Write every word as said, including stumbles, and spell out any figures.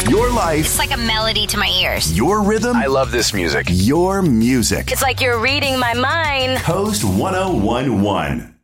Your life. It's like a melody to my ears. Your rhythm. I love this music. Your music. It's like you're reading my mind. Coast one oh one one.